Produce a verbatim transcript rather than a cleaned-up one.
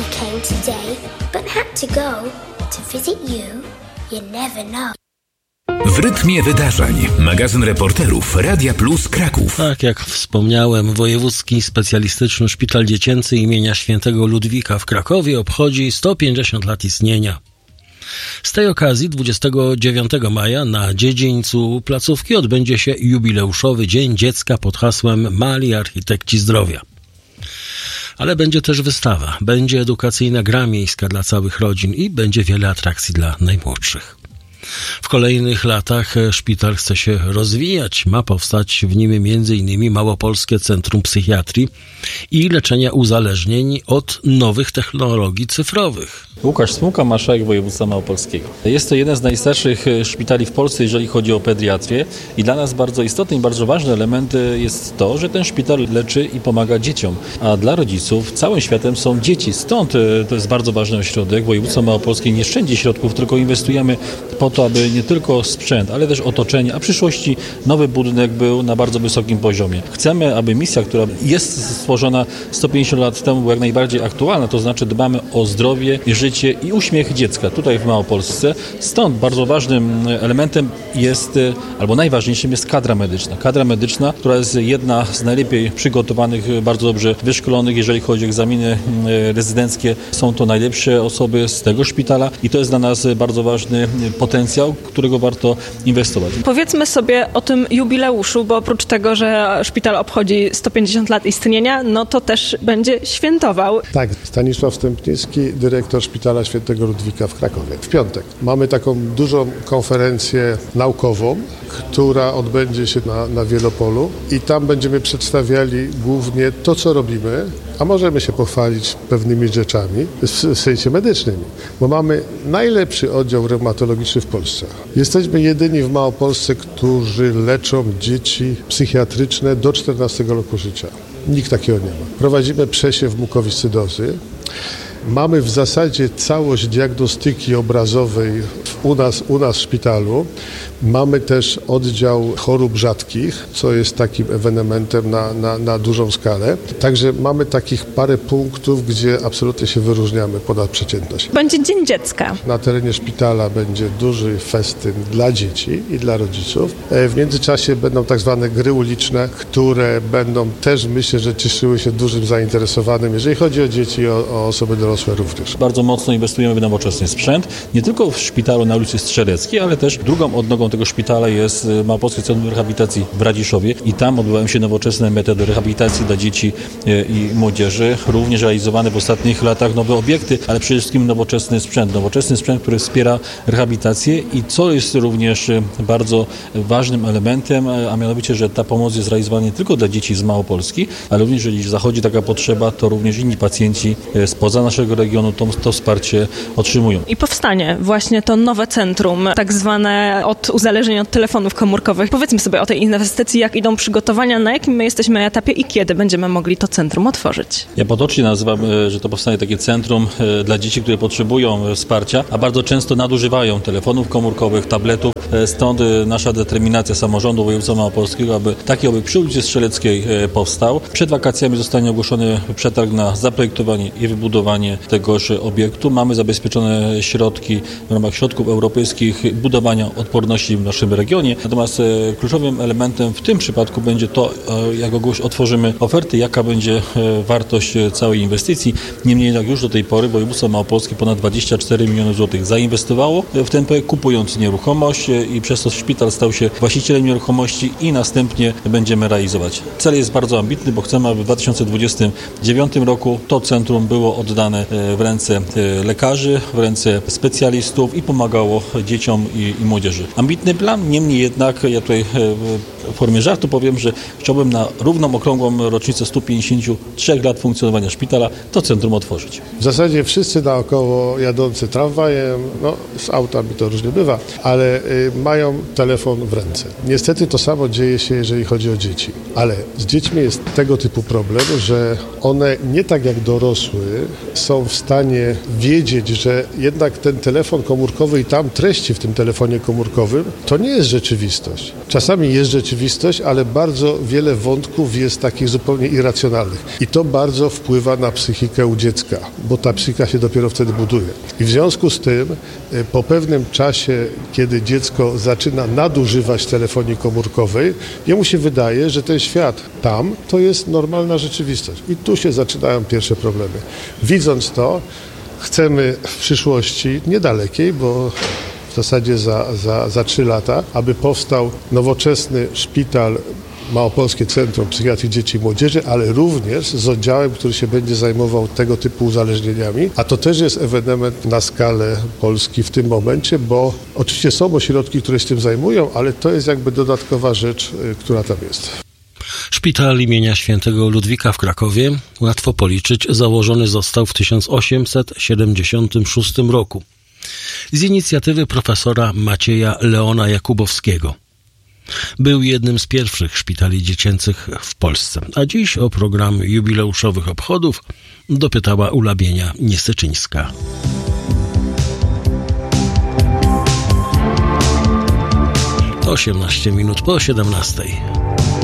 he came today, but had to go to visit you. You never know. W rytmie wydarzeń. Magazyn reporterów Radia Plus Kraków. Tak jak wspomniałem, Wojewódzki Specjalistyczny Szpital Dziecięcy imienia Świętego Ludwika w Krakowie obchodzi sto pięćdziesiąt lat istnienia. Z tej okazji dwudziestego dziewiątego maja na dziedzińcu placówki odbędzie się jubileuszowy Dzień Dziecka pod hasłem Mali Architekci Zdrowia. Ale będzie też wystawa, będzie edukacyjna gra miejska dla całych rodzin i będzie wiele atrakcji dla najmłodszych. W kolejnych latach szpital chce się rozwijać. Ma powstać w nim między innymi Małopolskie Centrum Psychiatrii i Leczenia Uzależnień od nowych technologii cyfrowych. Łukasz Smułka, marszałek województwa małopolskiego. Jest to jeden z najstarszych szpitali w Polsce, jeżeli chodzi o pediatrię i dla nas bardzo istotny i bardzo ważny element jest to, że ten szpital leczy i pomaga dzieciom, a dla rodziców całym światem są dzieci. Stąd to jest bardzo ważny ośrodek. Województwo małopolskie nie szczędzi środków, tylko inwestujemy po to, aby nie tylko sprzęt, ale też otoczenie, a w przyszłości nowy budynek był na bardzo wysokim poziomie. Chcemy, aby misja, która jest stworzona sto pięćdziesiąt lat temu, była jak najbardziej aktualna, to znaczy dbamy o zdrowie, życie i uśmiech dziecka tutaj w Małopolsce. Stąd bardzo ważnym elementem jest, albo najważniejszym jest kadra medyczna. Kadra medyczna, która jest jedna z najlepiej przygotowanych, bardzo dobrze wyszkolonych, jeżeli chodzi o egzaminy rezydenckie. Są to najlepsze osoby z tego szpitala i to jest dla nas bardzo ważny potencjał, którego warto inwestować. Powiedzmy sobie o tym jubileuszu, bo oprócz tego, że szpital obchodzi sto pięćdziesiąt lat istnienia, no to też będzie świętował. Tak, Stanisław Stępniewski, dyrektor Szpitala Świętego Ludwika w Krakowie. W piątek mamy taką dużą konferencję naukową, która odbędzie się na, na Wielopolu i tam będziemy przedstawiali głównie to, co robimy, a możemy się pochwalić pewnymi rzeczami w sensie medycznym, bo mamy najlepszy oddział reumatologiczny w Polsce. Jesteśmy jedyni w Małopolsce, którzy leczą dzieci psychiatryczne do czternastego roku życia. Nikt takiego nie ma. Prowadzimy przesiew mukowiscydozy. Mamy w zasadzie całość diagnostyki obrazowej u nas, u nas w szpitalu. Mamy też oddział chorób rzadkich, co jest takim ewenementem na, na, na dużą skalę. Także mamy takich parę punktów, gdzie absolutnie się wyróżniamy ponad przeciętność. Będzie Dzień Dziecka. Na terenie szpitala będzie duży festyn dla dzieci i dla rodziców. W międzyczasie będą tak zwane gry uliczne, które będą też, myślę, że cieszyły się dużym zainteresowaniem, jeżeli chodzi o dzieci i o, o osoby dorosłe również. Bardzo mocno inwestujemy w nowoczesny sprzęt, nie tylko w szpitalu na ulicy Strzeleckiej, ale też drugą odnogą tego szpitala jest Małopolskie Centrum Rehabilitacji w Radziszowie i tam odbywają się nowoczesne metody rehabilitacji dla dzieci i młodzieży. Również realizowane w ostatnich latach nowe obiekty, ale przede wszystkim nowoczesny sprzęt. Nowoczesny sprzęt, który wspiera rehabilitację i co jest również bardzo ważnym elementem, a mianowicie, że ta pomoc jest realizowana nie tylko dla dzieci z Małopolski, ale również, jeżeli zachodzi taka potrzeba, to również inni pacjenci spoza naszego regionu to, to wsparcie otrzymują. I powstanie właśnie to nowe centrum, tak zwane od uzależnień od telefonów komórkowych. Powiedzmy sobie o tej inwestycji, jak idą przygotowania, na jakim my jesteśmy etapie i kiedy będziemy mogli to centrum otworzyć. Ja potocznie nazywam, że to powstanie takie centrum dla dzieci, które potrzebują wsparcia, a bardzo często nadużywają telefonów komórkowych, tabletów. Stąd nasza determinacja samorządu województwa małopolskiego, aby taki obiekt przy ulicy Strzeleckiej powstał. Przed wakacjami zostanie ogłoszony przetarg na zaprojektowanie i wybudowanie tegoż obiektu. Mamy zabezpieczone środki w ramach środków europejskich budowania odporności w naszym regionie. Natomiast kluczowym elementem w tym przypadku będzie to, jak otworzymy oferty, jaka będzie wartość całej inwestycji. Niemniej jednak już do tej pory województwo małopolskie ponad dwadzieścia cztery miliony złotych zainwestowało w ten projekt, kupując nieruchomość i przez to szpital stał się właścicielem nieruchomości i następnie będziemy realizować. Cel jest bardzo ambitny, bo chcemy, aby w dwa tysiące dwudziestym dziewiątym roku to centrum było oddane w ręce lekarzy, w ręce specjalistów i pomagało dzieciom i, i młodzieży. Ambitny plan, niemniej jednak ja tutaj w formie żartu powiem, że chciałbym na równą, okrągłą rocznicę stu pięćdziesięciu trzech lat funkcjonowania szpitala to centrum otworzyć. W zasadzie wszyscy naokoło jadący tramwajem, no z autami to różnie bywa, ale y, mają telefon w ręce. Niestety to samo dzieje się, jeżeli chodzi o dzieci, ale z dziećmi jest tego typu problem, że one nie tak jak dorosły są w stanie wiedzieć, że jednak ten telefon komórkowy i tam treści w tym telefonie komórkowym to nie jest rzeczywistość. Czasami jest rzeczywistość, rzeczywistość, ale bardzo wiele wątków jest takich zupełnie irracjonalnych. I to bardzo wpływa na psychikę u dziecka, bo ta psychika się dopiero wtedy buduje. I w związku z tym po pewnym czasie, kiedy dziecko zaczyna nadużywać telefonii komórkowej, jemu się wydaje, że ten świat tam to jest normalna rzeczywistość. I tu się zaczynają pierwsze problemy. Widząc to, chcemy w przyszłości niedalekiej, bo w zasadzie za, za, za trzy lata, aby powstał nowoczesny szpital, Małopolskie Centrum Psychiatrii Dzieci i Młodzieży, ale również z oddziałem, który się będzie zajmował tego typu uzależnieniami. A to też jest ewenement na skalę Polski w tym momencie, bo oczywiście są ośrodki, które się tym zajmują, ale to jest jakby dodatkowa rzecz, która tam jest. Szpital imienia świętego Ludwika w Krakowie, łatwo policzyć, założony został w tysiąc osiemset siedemdziesiątym szóstym roku z inicjatywy profesora Macieja Leona Jakubowskiego. Był jednym z pierwszych szpitali dziecięcych w Polsce, a dziś o program jubileuszowych obchodów dopytała Ulabienia Niesyczyńska. osiemnaście minut po siedemnastej.